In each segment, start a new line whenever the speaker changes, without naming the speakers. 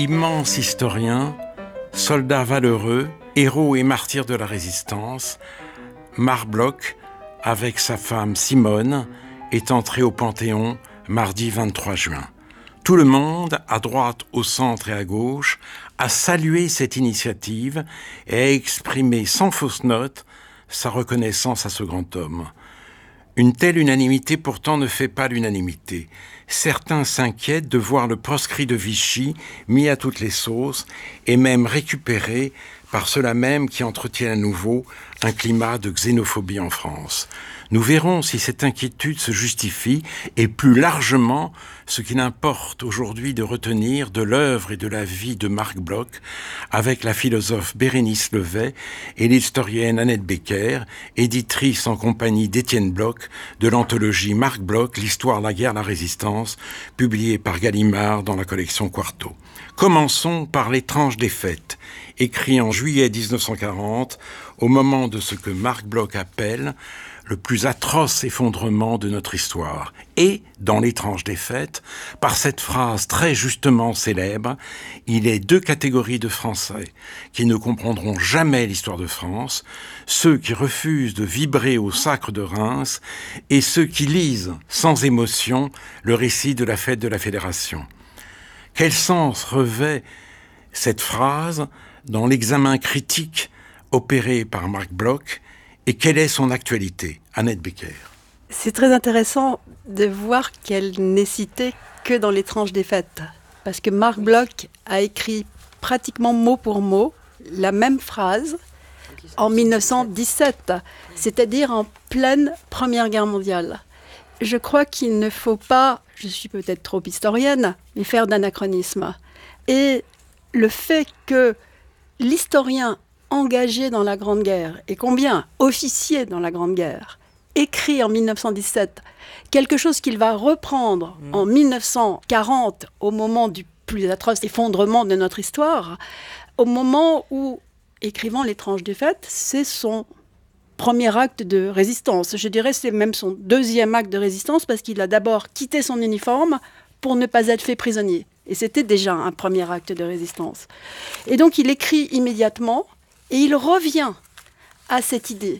Immense historien, soldat valeureux, héros et martyr de la résistance, Marc Bloch, avec sa femme Simone, est entré au Panthéon mardi 23 juin. Tout le monde, à droite, au centre et à gauche, a salué cette initiative et a exprimé sans fausse note sa reconnaissance à ce grand homme. Une telle unanimité pourtant ne fait pas l'unanimité. Certains s'inquiètent de voir le proscrit de Vichy mis à toutes les sauces et même récupéré par ceux-là même qui entretiennent à nouveau un climat de xénophobie en France. Nous verrons si cette inquiétude se justifie et plus largement ce qu'il importe aujourd'hui de retenir de l'œuvre et de la vie de Marc Bloch avec la philosophe Bérénice Levet et l'historienne Annette Becker, éditrice en compagnie d'Étienne Bloch de l'anthologie Marc Bloch, l'histoire, la guerre, la résistance, publiée par Gallimard dans la collection Quarto. Commençons par l'étrange défaite, écrit en juillet 1940, au moment de ce que Marc Bloch appelle le plus atroce effondrement de notre histoire. Et, dans l'étrange défaite, par cette phrase très justement célèbre, il est deux catégories de Français qui ne comprendront jamais l'histoire de France, ceux qui refusent de vibrer au sacre de Reims et ceux qui lisent sans émotion le récit de la fête de la Fédération. Quel sens revêt cette phrase dans l'examen critique opéré par Marc Bloch et quelle est son actualité, Annette Becker?
C'est très intéressant de voir qu'elle n'est citée que dans l'étrange défaite. Parce que Marc Bloch a écrit pratiquement mot pour mot la même phrase en 1917, c'est-à-dire en pleine Première Guerre mondiale. Je crois qu'il ne faut pas, je suis peut-être trop historienne, mais faire d'anachronisme. Et le fait que l'historien engagé dans la Grande Guerre, et combien officier dans la Grande Guerre, écrit en 1917 quelque chose qu'il va reprendre en 1940, au moment du plus atroce effondrement de notre histoire, au moment où, écrivant l'étrange défaite, c'est son premier acte de résistance. Je dirais c'est même son deuxième acte de résistance, parce qu'il a d'abord quitté son uniforme pour ne pas être fait prisonnier. Et c'était déjà un premier acte de résistance. Et donc il écrit immédiatement, et il revient à cette idée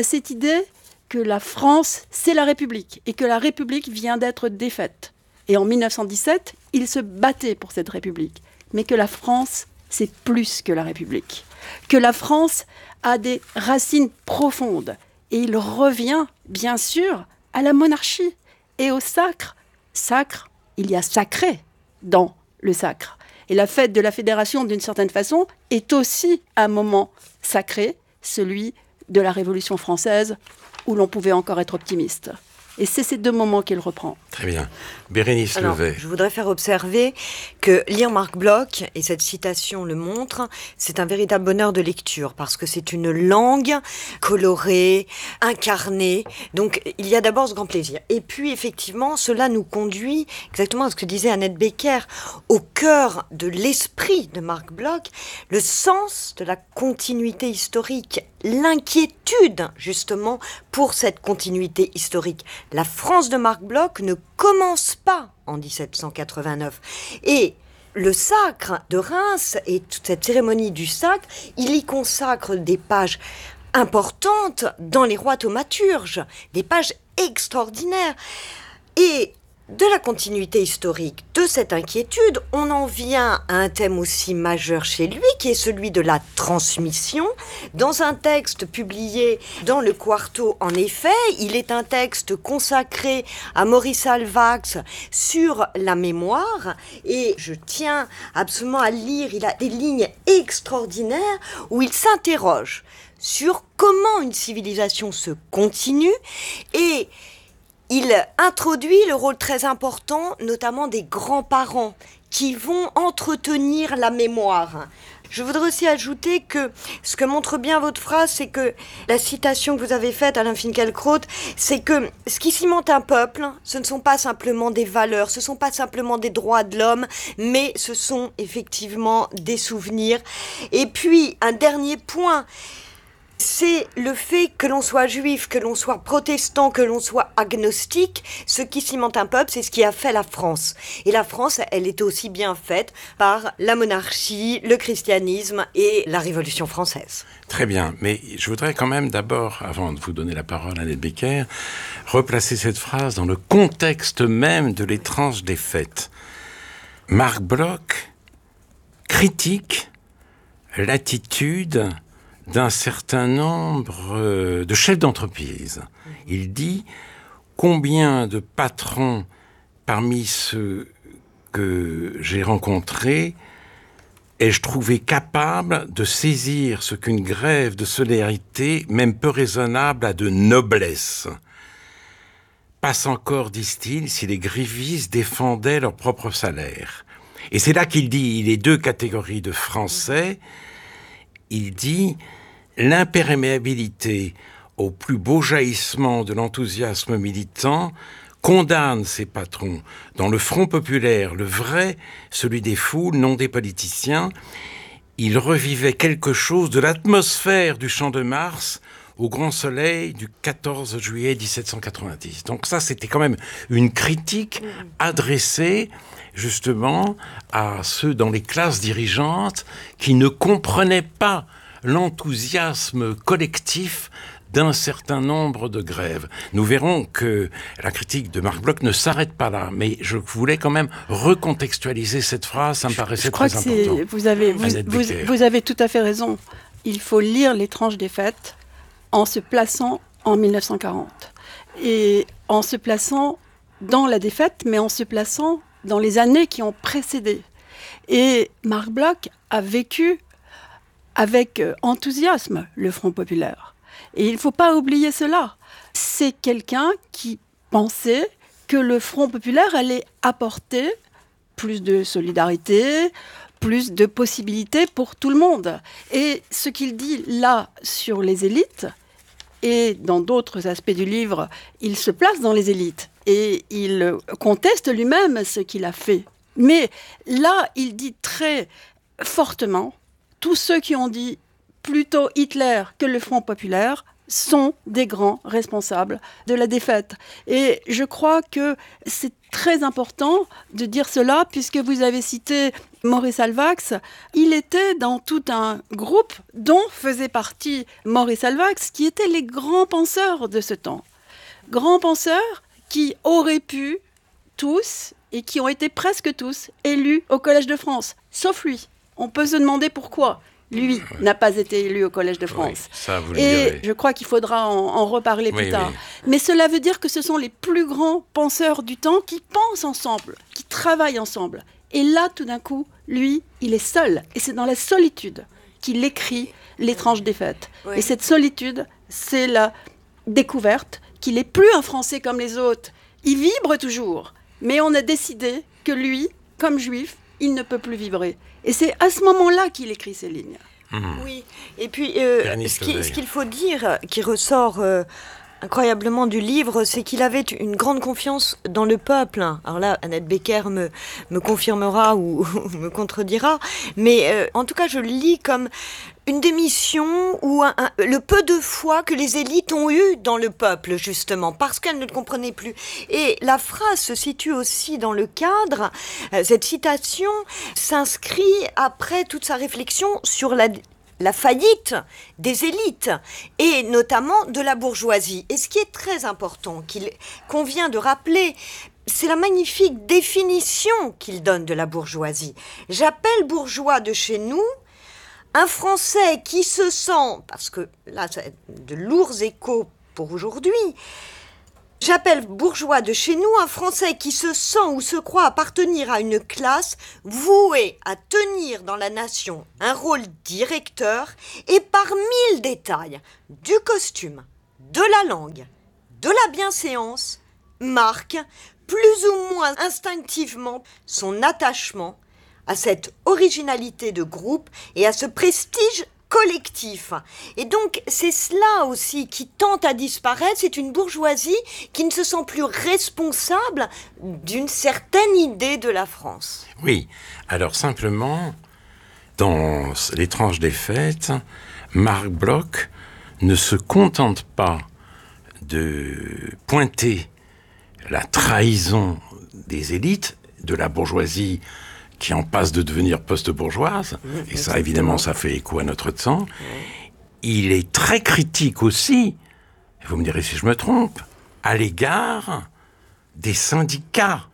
que la France, c'est la République, et que la République vient d'être défaite. Et en 1917, il se battait pour cette République, mais que la France, c'est plus que la République, que la France a des racines profondes. Et il revient, bien sûr, à la monarchie et au sacre. Sacre, il y a sacré dans le sacre. Et la fête de la Fédération, d'une certaine façon, est aussi un moment sacré, celui de la Révolution française, où l'on pouvait encore être optimiste. Et c'est ces deux moments qu'il reprend.
Très bien. Bérénice Levet.
Je voudrais faire observer que lire Marc Bloch, et cette citation le montre, c'est un véritable bonheur de lecture, parce que c'est une langue colorée, incarnée. Donc, il y a d'abord ce grand plaisir. Et puis, effectivement, cela nous conduit, exactement à ce que disait Annette Becker, au cœur de l'esprit de Marc Bloch, le sens de la continuité historique, l'inquiétude, justement, pour cette continuité historique. La France de Marc Bloch ne commence pas en 1789. Et le sacre de Reims et toute cette cérémonie du sacre, il y consacre des pages importantes dans les rois thaumaturges, des pages extraordinaires. Et de la continuité historique, de cette inquiétude, on en vient à un thème aussi majeur chez lui, qui est celui de la transmission. Dans un texte publié dans le Quarto, en effet, il est un texte consacré à Maurice Alvax sur la mémoire, et je tiens absolument à lire, il a des lignes extraordinaires où il s'interroge sur comment une civilisation se continue, et il introduit le rôle très important, notamment des grands-parents, qui vont entretenir la mémoire. Je voudrais aussi ajouter que ce que montre bien votre phrase, c'est que la citation que vous avez faite, Alain Finkielkraut, c'est que ce qui cimente un peuple, ce ne sont pas simplement des valeurs, ce ne sont pas simplement des droits de l'homme, mais ce sont effectivement des souvenirs. Et puis, un dernier point, c'est le fait que l'on soit juif, que l'on soit protestant, que l'on soit agnostique, ce qui cimente un peuple, c'est ce qui a fait la France. Et la France, elle est aussi bien faite par la monarchie, le christianisme et la Révolution française.
Très bien, mais je voudrais quand même d'abord, avant de vous donner la parole, Annette Becker, replacer cette phrase dans le contexte même de l'étrange défaite. Marc Bloch critique l'attitude d'un certain nombre de chefs d'entreprise. Il dit combien de patrons parmi ceux que j'ai rencontrés ai-je trouvé capable de saisir ce qu'une grève de solidarité, même peu raisonnable, a de noblesse. Passe encore, disent-ils, si les grévistes défendaient leur propre salaire. Et c'est là qu'il dit les deux catégories de Français. Il dit l'imperméabilité au plus beau jaillissement de l'enthousiasme militant condamne ces patrons dans le Front populaire, le vrai, celui des foules, non des politiciens. Il revivait quelque chose de l'atmosphère du Champ de Mars au grand soleil du 14 juillet 1790. Donc ça, c'était quand même une critique adressée justement à ceux dans les classes dirigeantes qui ne comprenaient pas l'enthousiasme collectif d'un certain nombre de grèves. Nous verrons que la critique de Marc Bloch ne s'arrête pas là, mais je voulais quand même recontextualiser cette phrase, ça me paraissait très important.
Vous avez tout à fait raison. Il faut lire L'étrange défaite en se plaçant en 1940. Et en se plaçant dans la défaite, mais en se plaçant dans les années qui ont précédé. Et Marc Bloch a vécu avec enthousiasme le Front populaire. Et il ne faut pas oublier cela. C'est quelqu'un qui pensait que le Front populaire allait apporter plus de solidarité, plus de possibilités pour tout le monde. Et ce qu'il dit là sur les élites, et dans d'autres aspects du livre, il se place dans les élites. Et il conteste lui-même ce qu'il a fait. Mais là, il dit très fortement, tous ceux qui ont dit plutôt Hitler que le Front populaire sont des grands responsables de la défaite. Et je crois que c'est très important de dire cela, puisque vous avez cité Maurice Halbwachs. Il était dans tout un groupe dont faisait partie Maurice Halbwachs, qui étaient les grands penseurs de ce temps. Grands penseurs qui auraient pu tous, et qui ont été presque tous, élus au Collège de France, sauf lui. On peut se demander pourquoi lui n'a pas été élu au Collège de France.
Oui, ça, vous le
et
direz.
je crois qu'il faudra en reparler plus tard. Oui. Mais cela veut dire que ce sont les plus grands penseurs du temps qui pensent ensemble, qui travaillent ensemble. Et là, tout d'un coup, lui, il est seul. Et c'est dans la solitude qu'il écrit L'étrange défaite. Oui. Et cette solitude, c'est la découverte qu'il n'est plus un Français comme les autres. Il vibre toujours. Mais on a décidé que lui, comme juif, il ne peut plus vibrer. Et c'est à ce moment-là qu'il écrit ces lignes.
Oui, et puis ce qu'il faut dire, qui ressort incroyablement du livre, c'est qu'il avait une grande confiance dans le peuple. Alors là, Annette Becker me confirmera ou me contredira, mais en tout cas, je le lis comme une démission ou le peu de foi que les élites ont eu dans le peuple, justement, parce qu'elles ne le comprenaient plus. Et la phrase se situe aussi dans le cadre, cette citation s'inscrit après toute sa réflexion sur la faillite des élites, et notamment de la bourgeoisie. Et ce qui est très important, qu'il convient de rappeler, c'est la magnifique définition qu'il donne de la bourgeoisie. J'appelle bourgeois de chez nous un Français qui se sent, parce que là, ça a de lourds échos pour aujourd'hui, j'appelle bourgeois de chez nous un Français qui se sent ou se croit appartenir à une classe vouée à tenir dans la nation un rôle directeur et par 1000 détails du costume, de la langue, de la bienséance, marque plus ou moins instinctivement son attachement à cette originalité de groupe et à ce prestige collectif. Et donc, c'est cela aussi qui tente à disparaître. C'est une bourgeoisie qui ne se sent plus responsable d'une certaine idée de la France.
Oui, alors simplement, dans L'étrange défaite, Marc Bloch ne se contente pas de pointer la trahison des élites, de la bourgeoisie qui en passe de devenir post-bourgeoise, et ça, évidemment, ça fait écho à notre temps. Il est très critique aussi, vous me direz si je me trompe, à l'égard des syndicats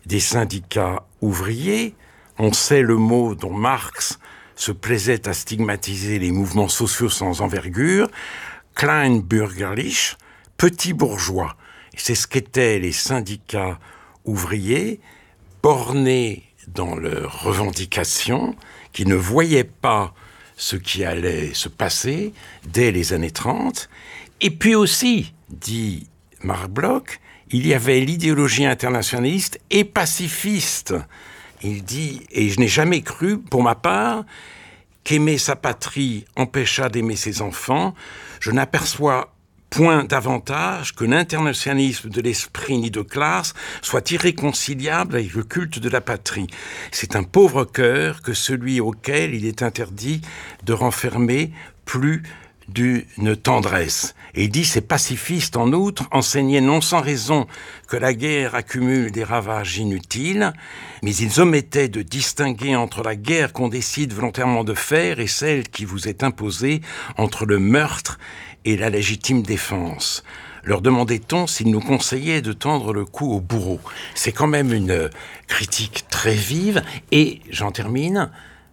ouvriers. On sait le mot dont Marx se plaisait à stigmatiser les mouvements sociaux sans envergure, Kleinbürgerlich, petits bourgeois. Et c'est ce qu'étaient les syndicats ouvriers, bornés dans leurs revendications, qui ne voyaient pas ce qui allait se passer dès les années 30. Et puis aussi, dit Marc Bloch, il y avait l'idéologie internationaliste et pacifiste. Il dit, et je n'ai jamais cru, pour ma part, qu'aimer sa patrie empêcha d'aimer ses enfants. Je n'aperçois point davantage que l'internationalisme de l'esprit ni de classe soit irréconciliable avec le culte de la patrie. C'est un pauvre cœur que celui auquel il est interdit de renfermer plus d'une tendresse. Et il dit, ces pacifistes, en outre, enseignaient non sans raison que la guerre accumule des ravages inutiles, mais ils omettaient de distinguer entre la guerre qu'on décide volontairement de faire et celle qui vous est imposée, entre le meurtre et la légitime défense. Leur demandait-on s'ils nous conseillaient de tendre le cou au bourreau. C'est quand même une critique très vive, et j'en termine,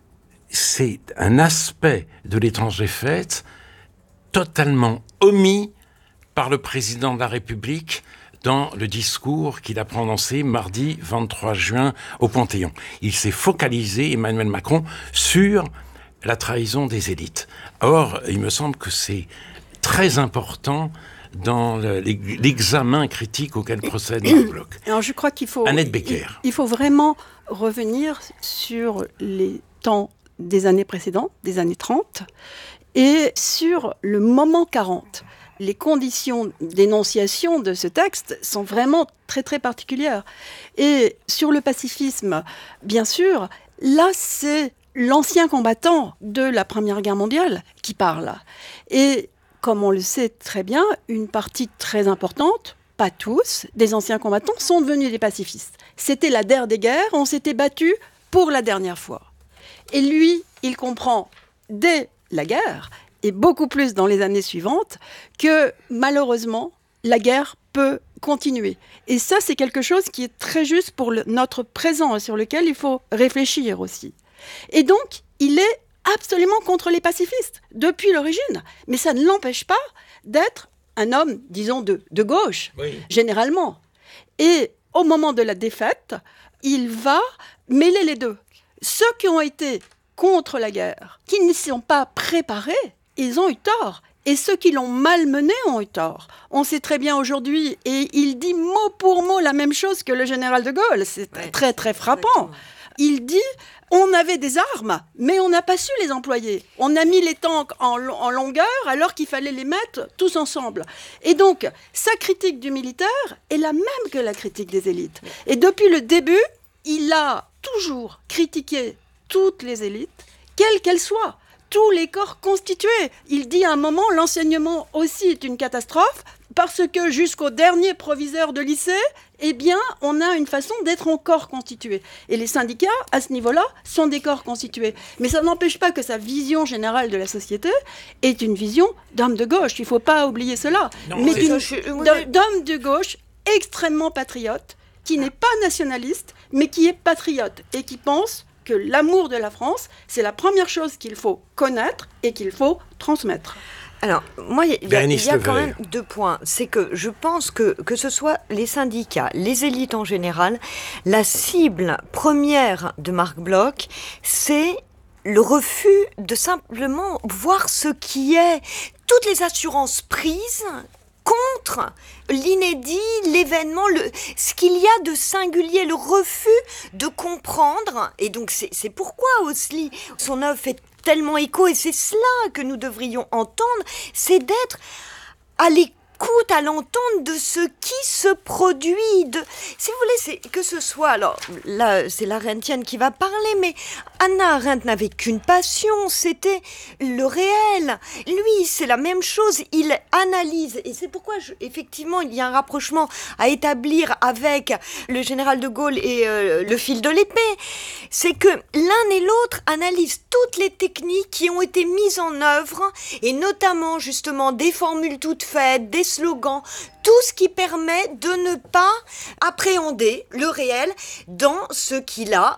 c'est un aspect de L'étrange défaite totalement omis par le président de la République dans le discours qu'il a prononcé mardi 23 juin au Panthéon. Il s'est focalisé, Emmanuel Macron, sur la trahison des élites. Or, il me semble que c'est très important dans l'examen critique auquel procède Marc Bloch.
Alors, je crois qu'il faut...
Annette Becker.
Il faut vraiment revenir sur les temps des années précédentes, des années 30, et sur le moment 40. Les conditions d'énonciation de ce texte sont vraiment très très particulières. Et sur le pacifisme, bien sûr, là c'est l'ancien combattant de la Première Guerre mondiale qui parle. Et comme on le sait très bien, une partie très importante, pas tous, des anciens combattants sont devenus des pacifistes. C'était la der des guerres, on s'était battu pour la dernière fois. Et lui, il comprend dès la guerre, et beaucoup plus dans les années suivantes, que malheureusement, la guerre peut continuer. Et ça, c'est quelque chose qui est très juste pour notre présent et sur lequel il faut réfléchir aussi. Et donc, il est absolument contre les pacifistes, depuis l'origine. Mais ça ne l'empêche pas d'être un homme, disons, de gauche, oui, généralement. Et au moment de la défaite, il va mêler les deux. Ceux qui ont été contre la guerre, qui ne s'y sont pas préparés, ils ont eu tort. Et ceux qui l'ont malmené ont eu tort. On sait très bien aujourd'hui, et il dit mot pour mot la même chose que le général de Gaulle. C'est très, très frappant. Exactement. Il dit, on avait des armes, mais on n'a pas su les employer. On a mis les tanks en longueur alors qu'il fallait les mettre tous ensemble. Et donc, sa critique du militaire est la même que la critique des élites. Et depuis le début, il a toujours critiqué toutes les élites, quelles qu'elles soient, tous les corps constitués. Il dit à un moment, l'enseignement aussi est une catastrophe, parce que jusqu'au dernier proviseur de lycée, eh bien, on a une façon d'être en corps constitué. Et les syndicats, à ce niveau-là, sont des corps constitués. Mais ça n'empêche pas que sa vision générale de la société est une vision d'homme de gauche. Il ne faut pas oublier cela. Non, mais d'homme de gauche extrêmement patriote, qui n'est pas nationaliste, mais qui est patriote et qui pense que l'amour de la France, c'est la première chose qu'il faut connaître et qu'il faut transmettre.
Alors, moi, il y a quand même 2 points. C'est que je pense que ce soit les syndicats, les élites en général, la cible première de Marc Bloch, c'est le refus de simplement voir ce qui est, toutes les assurances prises contre l'inédit, l'événement, ce qu'il y a de singulier, le refus de comprendre. Et donc, c'est pourquoi aussi son œuvre fait tellement écho, et c'est cela que nous devrions entendre, c'est d'être à l'écoute écoute à l'entente de ce qui se produit. Si vous voulez, c'est que ce soit, alors là, c'est l'Arendtienne qui va parler, mais Hannah Arendt n'avait qu'une passion, c'était le réel. Lui, c'est la même chose, il analyse, et c'est pourquoi, effectivement, il y a un rapprochement à établir avec le général de Gaulle et le fil de l'épée. C'est que l'un et l'autre analysent toutes les techniques qui ont été mises en œuvre, et notamment, justement, des formules toutes faites, des slogans, tout ce qui permet de ne pas appréhender le réel dans ce qu'il a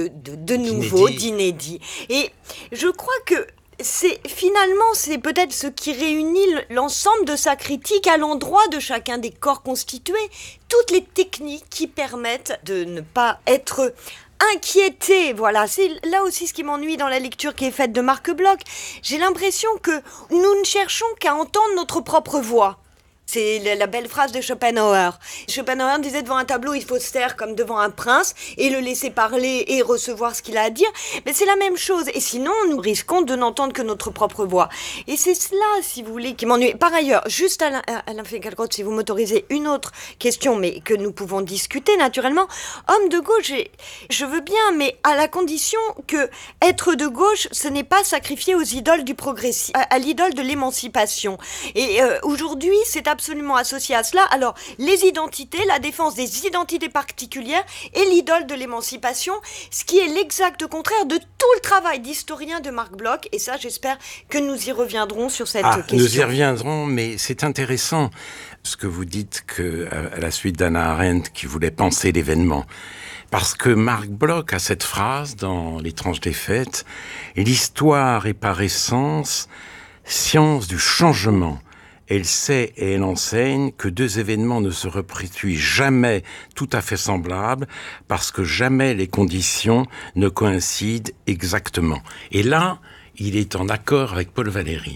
de nouveau, d'inédit. Et je crois que c'est peut-être ce qui réunit l'ensemble de sa critique à l'endroit de chacun des corps constitués, toutes les techniques qui permettent de ne pas être inquiété, voilà, c'est là aussi ce qui m'ennuie dans la lecture qui est faite de Marc Bloch. J'ai l'impression que nous ne cherchons qu'à entendre notre propre voix. C'est la belle phrase de Schopenhauer. Schopenhauer disait devant un tableau, il faut se taire comme devant un prince et le laisser parler et recevoir ce qu'il a à dire. Mais c'est la même chose. Et sinon, nous risquons de n'entendre que notre propre voix. Et c'est cela, si vous voulez, qui m'ennuie. Par ailleurs, juste Alain Finkielkraut, si vous m'autorisez une autre question, mais que nous pouvons discuter naturellement. Homme de gauche, je veux bien, mais à la condition que être de gauche, ce n'est pas sacrifier aux idoles du progressisme, à l'idole de l'émancipation. Et aujourd'hui, c'est absolument associé à cela. Alors, les identités, la défense des identités particulières et l'idole de l'émancipation, ce qui est l'exact contraire de tout le travail d'historien de Marc Bloch. Et ça, j'espère que nous y reviendrons sur cette question.
Nous y reviendrons, mais c'est intéressant ce que vous dites à la suite d'Hannah Arendt qui voulait penser l'événement. Parce que Marc Bloch a cette phrase dans L'étrange défaite, « L'histoire est par essence science du changement. Elle sait et elle enseigne que deux événements ne se reproduisent jamais tout à fait semblables parce que jamais les conditions ne coïncident exactement. » Et là, il est en accord avec Paul Valéry.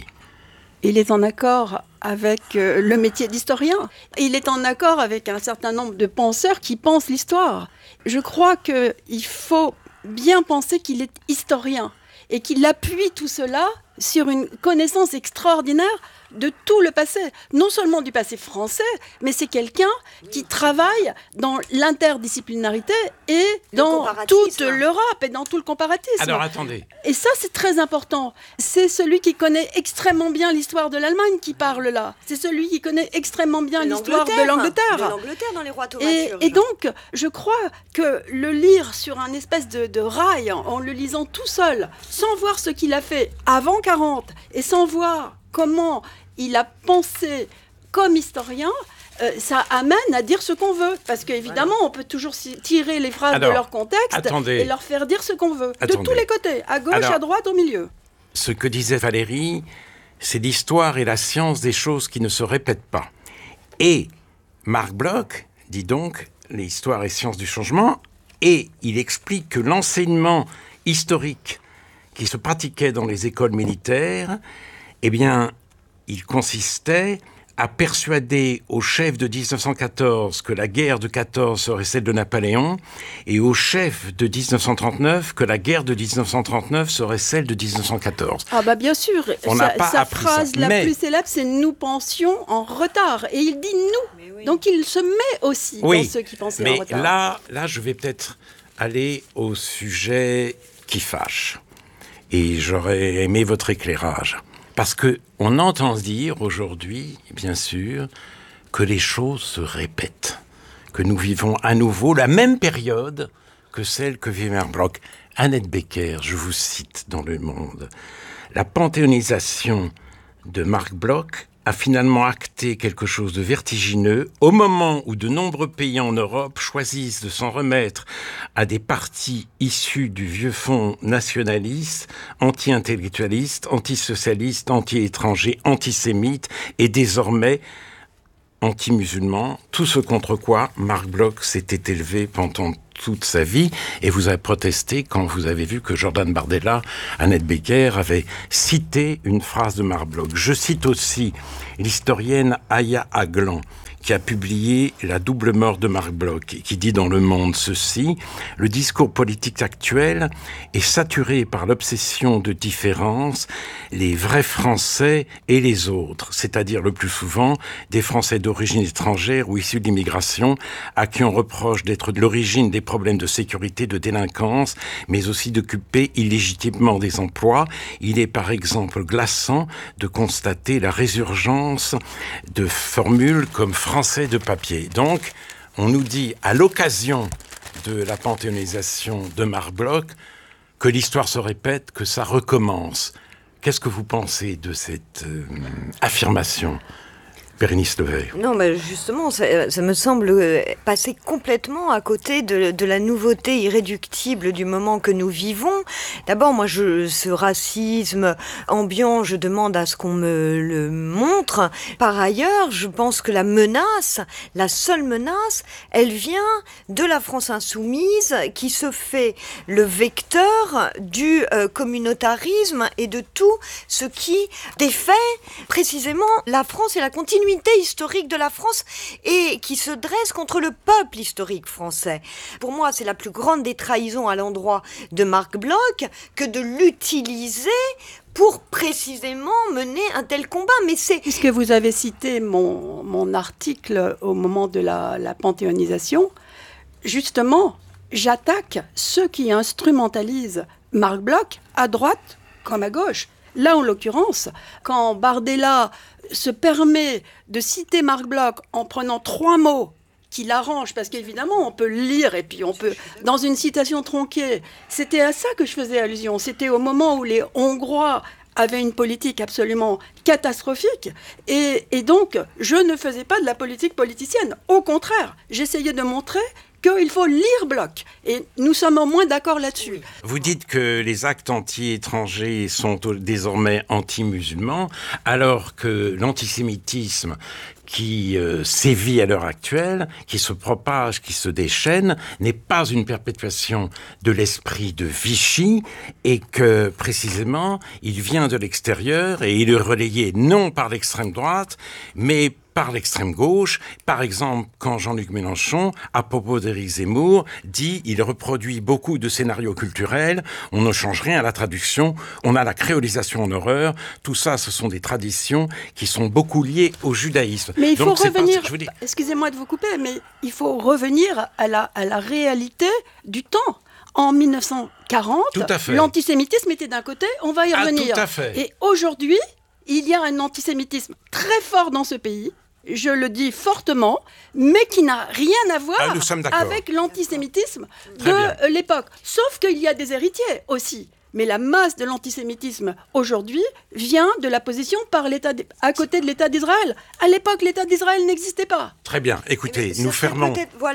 Il est en accord avec le métier d'historien. Il est en accord avec un certain nombre de penseurs qui pensent l'histoire. Je crois qu'il faut bien penser qu'il est historien et qu'il appuie tout cela sur une connaissance extraordinaire de tout le passé, non seulement du passé français, mais c'est quelqu'un qui travaille dans l'interdisciplinarité et dans toute l'Europe et dans tout le comparatisme.
Alors attendez.
Et ça, c'est très important. C'est celui qui connaît extrêmement bien l'histoire de l'Allemagne qui parle là. C'est celui qui connaît extrêmement bien l'histoire de l'Angleterre.
De l'Angleterre dans les rois thaumaturges.
Et donc, je crois que le lire sur un espèce de rail, en le lisant tout seul, sans voir ce qu'il a fait avant 40 et sans voir comment il a pensé comme historien, ça amène à dire ce qu'on veut. Parce qu'évidemment, on peut toujours tirer les phrases de leur contexte et leur faire dire ce qu'on veut. De tous les côtés, à gauche, à droite, au milieu.
Ce que disait Valéry, c'est l'histoire et la science des choses qui ne se répètent pas. Et Marc Bloch dit donc l'histoire et science du changement, et il explique que l'enseignement historique qui se pratiquait dans les écoles militaires, eh bien, il consistait à persuader aux chefs de 1914 que la guerre de 14 serait celle de Napoléon et aux chefs de 1939 que la guerre de 1939 serait celle de 1914.
Ah bah bien sûr, sa phrase la plus célèbre, c'est « nous pensions en retard ». Et il dit « nous ». Donc il se met aussi dans ceux qui pensaient en retard.
Mais là, je vais peut-être aller au sujet qui fâche. Et j'aurais aimé votre éclairage. Parce qu'on entend dire aujourd'hui, bien sûr, que les choses se répètent, que nous vivons à nouveau la même période que celle que vit Marc Bloch. Annette Becker, je vous cite dans Le Monde, « La panthéonisation de Marc Bloch a finalement acté quelque chose de vertigineux au moment où de nombreux pays en Europe choisissent de s'en remettre à des partis issus du vieux fond nationaliste, anti-intellectualiste, anti-socialiste, anti-étranger, antisémite et désormais anti-musulman, tout ce contre quoi Marc Bloch s'était élevé pendant toute sa vie, et vous avez protesté quand vous avez vu que Jordan Bardella, Annette Becker, avait cité une phrase de Marc Bloch. Je cite aussi l'historienne Aya Aglan, qui a publié La double mort de Marc Bloch, et qui dit dans Le Monde ceci: « Le discours politique actuel est saturé par l'obsession de différence, les vrais Français et les autres, c'est-à-dire le plus souvent des Français d'origine étrangère ou issus d'immigration, à qui on reproche d'être de l'origine des problèmes de sécurité, de délinquance, mais aussi d'occuper illégitimement des emplois. Il est par exemple glaçant de constater la résurgence de formules comme français de papier. » Donc, on nous dit, à l'occasion de la panthéonisation de Marc Bloch, que l'histoire se répète, que ça recommence. Qu'est-ce que vous pensez de cette affirmation, Bérénice Leveille?
Non, mais justement, ça me semble passer complètement à côté de la nouveauté irréductible du moment que nous vivons. D'abord, moi, ce racisme ambiant, je demande à ce qu'on me le montre. Par ailleurs, je pense que la seule menace, elle vient de la France insoumise qui se fait le vecteur du communautarisme et de tout ce qui défait précisément la France et la continuité historique de la France et qui se dresse contre le peuple historique français. Pour moi, c'est la plus grande des trahisons à l'endroit de Marc Bloch que de l'utiliser pour précisément mener un tel combat. Mais c'est...
Puisque vous avez cité mon article au moment de la panthéonisation, justement, j'attaque ceux qui instrumentalisent Marc Bloch à droite comme à gauche. Là, en l'occurrence, quand Bardella se permet de citer Marc Bloch en prenant 3 mots qui l'arrangent, parce qu'évidemment, on peut le lire et puis on peut, dans une citation tronquée, c'était à ça que je faisais allusion. C'était au moment où les Hongrois avaient une politique absolument catastrophique et donc je ne faisais pas de la politique politicienne. Au contraire, j'essayais de montrer qu'il faut lire Bloch. Et nous sommes au moins d'accord là-dessus.
Vous dites que les actes anti-étrangers sont désormais anti-musulmans, alors que l'antisémitisme qui sévit à l'heure actuelle, qui se propage, qui se déchaîne, n'est pas une perpétuation de l'esprit de Vichy, et que, précisément, il vient de l'extérieur et il est relayé non par l'extrême droite, mais par l'extrême gauche. Par exemple, quand Jean-Luc Mélenchon, à propos d'Éric Zemmour, dit « il reproduit beaucoup de scénarios culturels, on ne change rien à la traduction, on a la créolisation en horreur ». Tout ça, ce sont des traditions qui sont beaucoup liées au judaïsme.
Mais il faut revenir, excusez-moi de vous couper, mais il faut revenir à la réalité du temps. En 1940, l'antisémitisme était d'un côté, on va y revenir.
Tout à fait.
Et aujourd'hui, il y a un antisémitisme très fort dans ce pays, je le dis fortement, mais qui n'a rien à voir avec l'antisémitisme de l'époque. Sauf qu'il y a des héritiers aussi. Mais la masse de l'antisémitisme aujourd'hui vient de la position à côté de l'État d'Israël. À l'époque, l'État d'Israël n'existait pas.
Très bien. Écoutez, nous fermons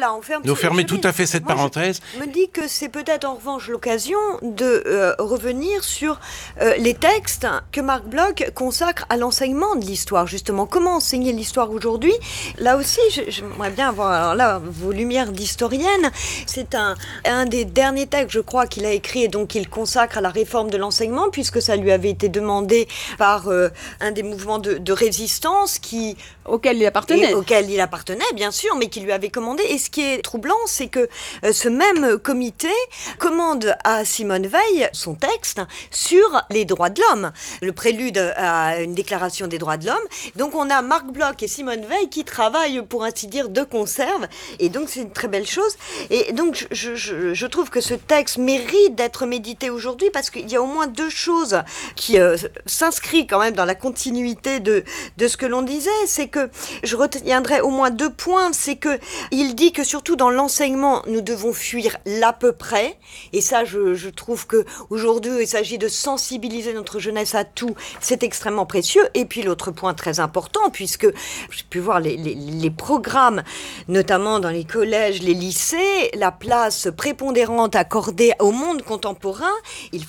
tout à fait cette parenthèse.
Je me dis que c'est peut-être en revanche l'occasion de revenir sur les textes que Marc Bloch consacre à l'enseignement de l'histoire. Justement, comment enseigner l'histoire aujourd'hui? Là aussi, j'aimerais bien avoir vos lumières d'historienne. C'est un des derniers textes, je crois, qu'il a écrit et donc qu'il consacre à la réforme de l'enseignement, puisque ça lui avait été demandé par un des mouvements de résistance
auquel il appartenait,
bien sûr, mais qui lui avait commandé. Et ce qui est troublant, c'est que ce même comité commande à Simone Veil son texte sur les droits de l'homme, le prélude à une déclaration des droits de l'homme. Donc on a Marc Bloch et Simone Veil qui travaillent, pour ainsi dire, de conserve, et donc c'est une très belle chose. Et donc je trouve que ce texte mérite d'être médité aujourd'hui, parce qu'il y a au moins 2 choses qui s'inscrivent quand même dans la continuité de ce que l'on disait. C'est que je retiendrai au moins 2 points. C'est que il dit que surtout dans l'enseignement, nous devons fuir l'à peu près. Et ça, je trouve que aujourd'hui, il s'agit de sensibiliser notre jeunesse à tout. C'est extrêmement précieux. Et puis l'autre point très important, puisque j'ai pu voir les programmes, notamment dans les collèges, les lycées, la place prépondérante accordée au monde contemporain. Il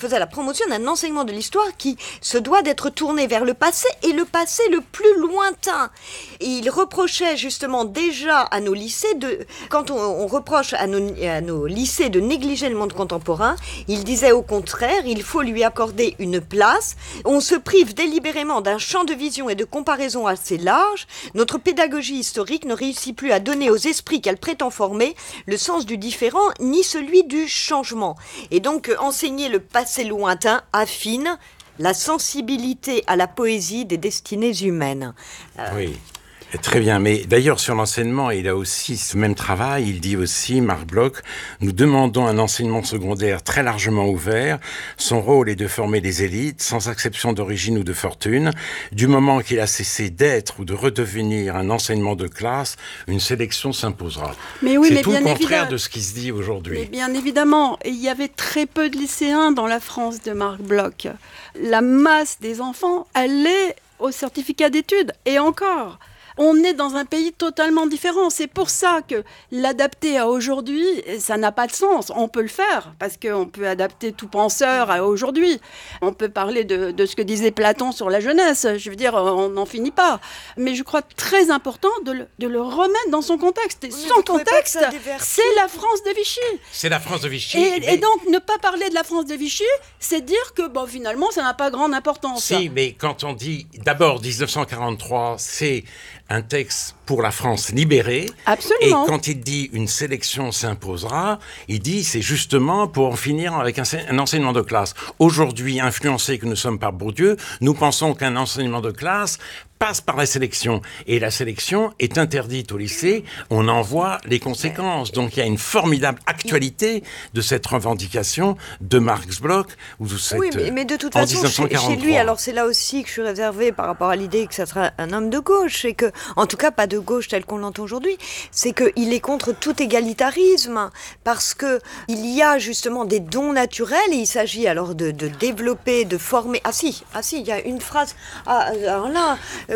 faisait la promotion d'un enseignement de l'histoire qui se doit d'être tourné vers le passé et le passé le plus lointain. Et il reprochait justement déjà à nos lycées, quand on reproche à nos lycées de négliger le monde contemporain, il disait au contraire, il faut lui accorder une place. On se prive délibérément d'un champ de vision et de comparaison assez large. Notre pédagogie historique ne réussit plus à donner aux esprits qu'elle prétend former le sens du différent ni celui du changement. Et donc, enseigner le passé lointain affine la sensibilité à la poésie des destinées humaines.
Oui. Très bien, mais d'ailleurs sur l'enseignement, il a aussi ce même travail, il dit aussi, Marc Bloch, nous demandons un enseignement secondaire très largement ouvert, son rôle est de former des élites, sans exception d'origine ou de fortune, du moment qu'il a cessé d'être ou de redevenir un enseignement de classe, une sélection s'imposera.
Mais oui,
c'est
mais
tout le
bien
contraire de ce qui se dit aujourd'hui.
Mais bien évidemment, il y avait très peu de lycéens dans la France de Marc Bloch. La masse des enfants allait au certificat d'études, et encore. On est dans un pays totalement différent. C'est pour ça que l'adapter à aujourd'hui, ça n'a pas de sens. On peut le faire, parce qu'on peut adapter tout penseur à aujourd'hui. On peut parler de ce que disait Platon sur la jeunesse. Je veux dire, on n'en finit pas. Mais je crois très important de le remettre dans son contexte. Et son contexte, c'est la France de Vichy.
C'est la France de Vichy.
Et donc, ne pas parler de la France de Vichy, c'est dire que, finalement, ça n'a pas grande importance.
Si, mais quand on dit, d'abord, 1943, c'est un texte pour la France libérée.
Absolument.
Et quand il dit une sélection s'imposera, il dit c'est justement pour en finir avec un enseignement de classe. Aujourd'hui, influencés que nous sommes par Bourdieu, nous pensons qu'un enseignement de classe passe par la sélection. Et la sélection est interdite au lycée. On en voit les conséquences. Donc il y a une formidable actualité de cette revendication de Marx Bloch.
Oui, mais de toute façon, chez lui, alors c'est là aussi que je suis réservée par rapport à l'idée que ça sera un homme de gauche. C'est que, en tout cas, pas de gauche tel qu'on l'entend aujourd'hui. C'est qu'il est contre tout égalitarisme. Parce que il y a justement des dons naturels et il s'agit alors de développer, de former. Ah si, il y a une phrase. Alors là,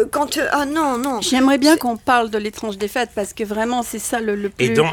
non.
J'aimerais bien qu'on parle de l'étrange défaite parce que vraiment c'est ça le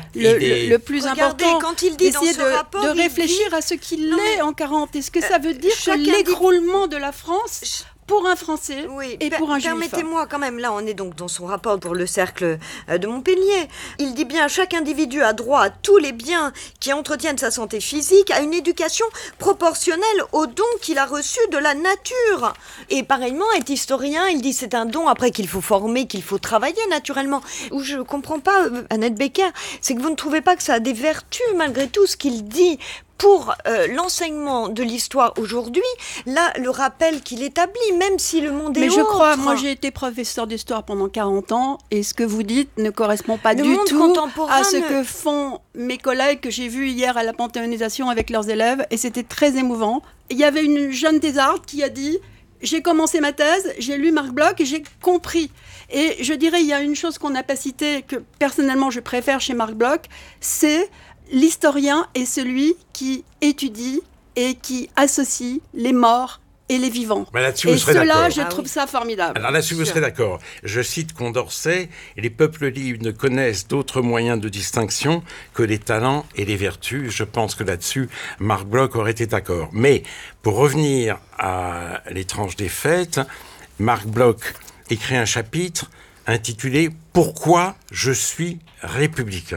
plus important.
Quand il dit
essayer
dans ce rapport,
de réfléchir à ce qu'il est en 40. Est-ce que ça veut dire que l'écroulement de la France pour un Français et pour un Juif.
Permettez-moi quand même, là on est donc dans son rapport pour le cercle de Montpellier. Il dit bien, chaque individu a droit à tous les biens qui entretiennent sa santé physique, à une éducation proportionnelle aux dons qu'il a reçus de la nature. Et pareillement, est historien, il dit c'est un don après qu'il faut former, qu'il faut travailler naturellement. Où je ne comprends pas, Annette Becker, c'est que vous ne trouvez pas que ça a des vertus malgré tout ce qu'il dit pour l'enseignement de l'histoire aujourd'hui, là, le rappel qu'il établit, même si le monde est autre.
Mais je crois, moi j'ai été professeur d'histoire pendant 40 ans, et ce que vous dites ne correspond pas du tout à ce que font mes collègues que j'ai vus hier à la panthéonisation avec leurs élèves, et c'était très émouvant. Il y avait une jeune thésarde qui a dit « J'ai commencé ma thèse, j'ai lu Marc Bloch et j'ai compris ». Et je dirais, il y a une chose qu'on n'a pas citée, que personnellement je préfère chez Marc Bloch, c'est l'historien est celui qui étudie et qui associe les morts et les vivants. Et cela, je trouve ça formidable.
Alors là-dessus, vous serez d'accord. Je cite Condorcet, « Les peuples libres ne connaissent d'autres moyens de distinction que les talents et les vertus ». Je pense que là-dessus, Marc Bloch aurait été d'accord. Mais pour revenir à l'étrange défaite, Marc Bloch écrit un chapitre intitulé « Pourquoi je suis républicain ?»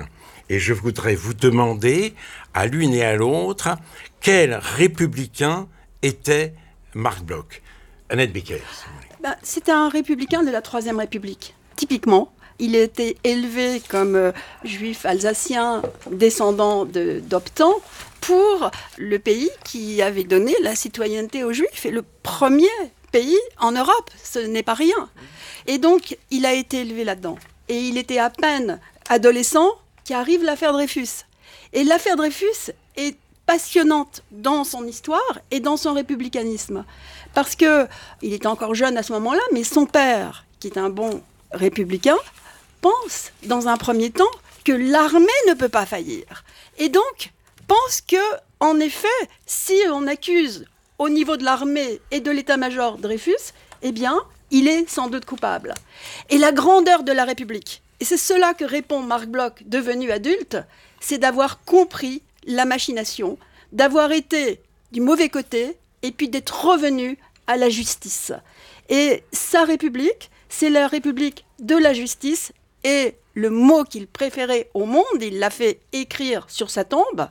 Et je voudrais vous demander, à l'une et à l'autre, quel républicain était Marc Bloch. Annette Becker.
C'était un républicain de la Troisième République. Typiquement, il était élevé comme juif alsacien, descendant d'Optan, pour le pays qui avait donné la citoyenneté aux Juifs, et le premier pays en Europe, ce n'est pas rien. Et donc, il a été élevé là-dedans. Et il était à peine adolescent qu'arrive l'affaire Dreyfus. Et l'affaire Dreyfus est passionnante dans son histoire et dans son républicanisme. Parce qu'il était encore jeune à ce moment-là, mais son père, qui est un bon républicain, pense, dans un premier temps, que l'armée ne peut pas faillir. Et donc, pense que, en effet, si on accuse au niveau de l'armée et de l'état-major Dreyfus, eh bien, il est sans doute coupable. Et la grandeur de la République, et c'est cela que répond Marc Bloch, devenu adulte, c'est d'avoir compris la machination, d'avoir été du mauvais côté et puis d'être revenu à la justice. Et sa République, c'est la République de la justice, et le mot qu'il préférait au monde, il l'a fait écrire sur sa tombe,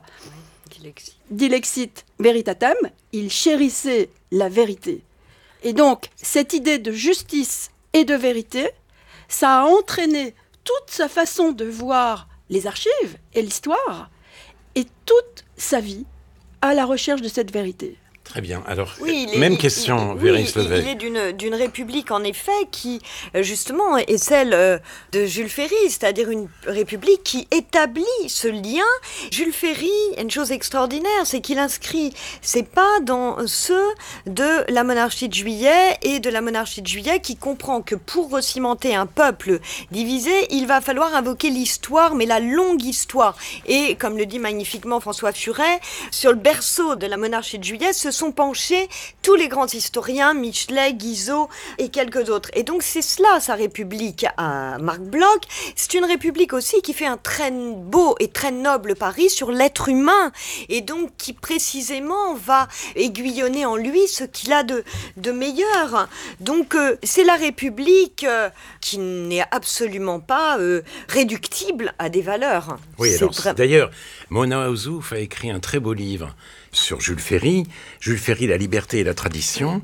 Dilexit veritatem, il chérissait la vérité. Et donc, cette idée de justice et de vérité, ça a entraîné toute sa façon de voir les archives et l'histoire, et toute sa vie à la recherche de cette vérité.
Très bien. Alors, même question, Véronique Levet.
Il est d'une république, en effet, qui, justement, est celle de Jules Ferry, c'est-à-dire une république qui établit ce lien. Jules Ferry, une chose extraordinaire, c'est qu'il inscrit ses pas dans ceux de la monarchie de Juillet, et de la monarchie de Juillet qui comprend que pour recimenter un peuple divisé, il va falloir invoquer l'histoire, mais la longue histoire. Et, comme le dit magnifiquement François Furet, sur le berceau de la monarchie de Juillet, se sont penchés tous les grands historiens, Michelet, Guizot et quelques autres. Et donc c'est cela, sa république à Marc Bloch. C'est une république aussi qui fait un très beau et très noble pari sur l'être humain, et donc qui précisément va aiguillonner en lui ce qu'il a de meilleur. Donc c'est la république qui n'est absolument pas réductible à des valeurs.
Oui, d'ailleurs, Mona Ozouf a écrit un très beau livre sur Jules Ferry, La liberté et la tradition.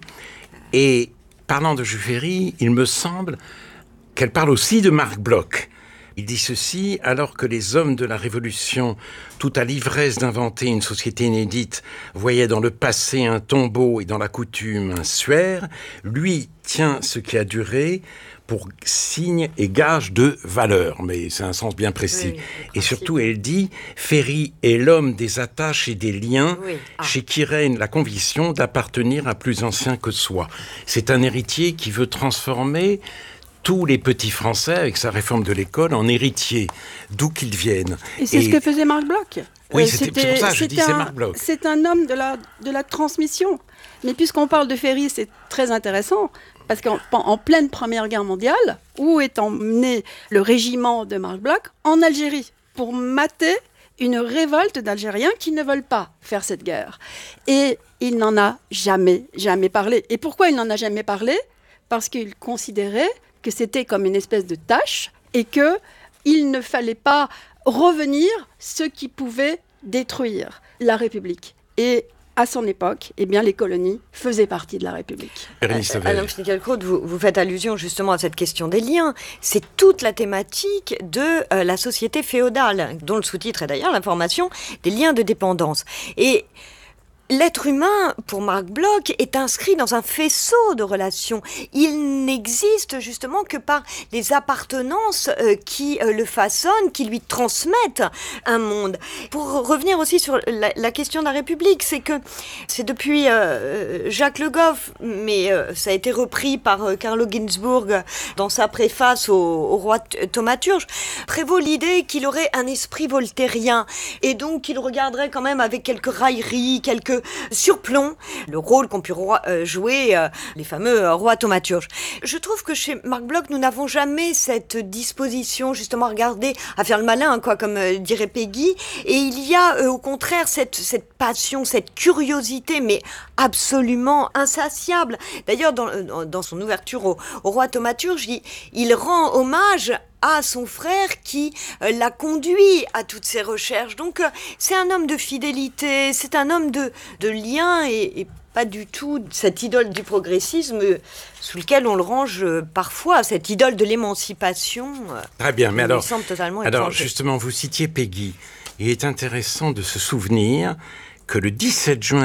Et parlant de Jules Ferry, il me semble qu'elle parle aussi de Marc Bloch. Il dit ceci: alors que les hommes de la Révolution, tout à l'ivresse d'inventer une société inédite, voyaient dans le passé un tombeau et dans la coutume un suaire, lui tient ce qui a duré pour signe et gage de valeur. Mais c'est un sens bien précis. Oui, et surtout, elle dit, Ferry est l'homme des attaches et des liens, chez qui règne la conviction d'appartenir à plus ancien que soi. C'est un héritier qui veut transformer tous les petits Français, avec sa réforme de l'école, en héritiers, d'où qu'ils viennent.
Et c'est ce que faisait Marc Bloch.
Oui, c'est pour ça que je dis c'est Marc Bloch.
C'est un homme de la transmission. Mais puisqu'on parle de Ferry, c'est très intéressant, parce qu'en pleine Première Guerre mondiale, où est emmené le régiment de Marc Bloch? En Algérie, pour mater une révolte d'Algériens qui ne veulent pas faire cette guerre. Et il n'en a jamais parlé. Et pourquoi il n'en a jamais parlé? Parce qu'il considérait que c'était comme une espèce de tâche, et qu'il ne fallait pas revenir ce qui pouvait détruire la République. Et à son époque, eh bien, les colonies faisaient partie de la République.
Alain Finkielkraut, vous faites allusion justement à cette question des liens. C'est toute la thématique de la société féodale, dont le sous-titre est d'ailleurs l'information des liens de dépendance. Et l'être humain, pour Marc Bloch, est inscrit dans un faisceau de relations. Il n'existe justement que par les appartenances qui le façonnent, qui lui transmettent un monde. Pour revenir aussi sur la question de la République, c'est que c'est depuis Jacques Le Goff, mais ça a été repris par Carlo Ginzburg dans sa préface au roi thaumaturge, prévaut l'idée qu'il aurait un esprit voltairien, et donc qu'il regarderait quand même avec quelques railleries, quelques surplomb le rôle qu'ont pu jouer les fameux rois thaumaturges. Je trouve que chez Marc Bloch, nous n'avons jamais cette disposition justement à regarder, à faire le malin, quoi, comme dirait Peggy, et il y a au contraire cette passion, cette curiosité, mais absolument insatiable. D'ailleurs, dans son ouverture au roi thaumaturge, il rend hommage à son frère qui l'a conduit à toutes ces recherches. Donc c'est un homme de fidélité, c'est un homme de lien, et pas du tout cette idole du progressisme sous lequel on le range parfois, cette idole de l'émancipation.
Très bien, mais alors,
semble totalement étranger.
Justement, vous citiez Peggy. Il est intéressant de se souvenir que le 17 juin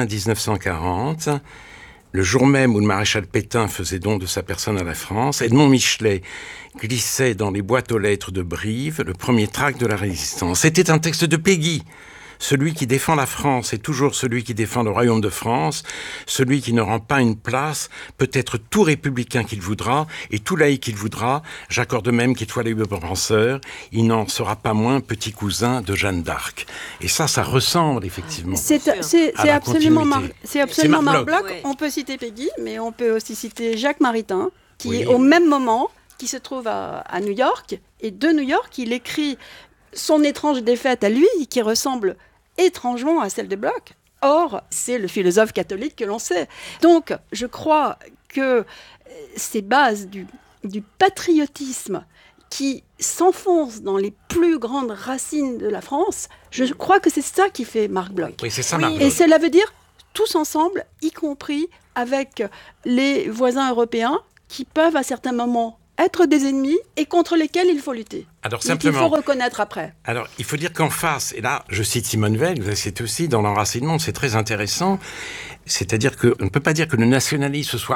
1940, le jour même où le maréchal Pétain faisait don de sa personne à la France, Edmond Michelet glissait dans les boîtes aux lettres de Brive le premier tract de la Résistance. C'était un texte de Peggy. Celui qui défend la France est toujours celui qui défend le royaume de France. Celui qui ne rend pas une place peut être tout républicain qu'il voudra et tout laïc qu'il voudra. J'accorde même qu'il soit libre penseur. Il n'en sera pas moins petit cousin de Jeanne d'Arc. Et ça ressemble effectivement
c'est absolument Marc Bloch. Oui. On peut citer Peggy, mais on peut aussi citer Jacques Maritain, qui est au même moment, qui se trouve à New York. Et de New York, il écrit son étrange défaite à lui, qui ressemble étrangement à celle de Bloch. Or, c'est le philosophe catholique que l'on sait. Donc, je crois que ces bases du patriotisme qui s'enfonce dans les plus grandes racines de la France, je crois que c'est ça qui fait Marc Bloch.
Oui, c'est ça, Marc Bloch.
Et cela veut dire tous ensemble, y compris avec les voisins européens qui peuvent à certains moments être des ennemis et contre lesquels il faut lutter.
Alors,
simplement, il faut reconnaître après.
Alors, il faut dire qu'en face, et là, je cite Simone Veil, c'est aussi dans l'enracinement, c'est très intéressant, c'est-à-dire qu'on ne peut pas dire que le nationalisme soit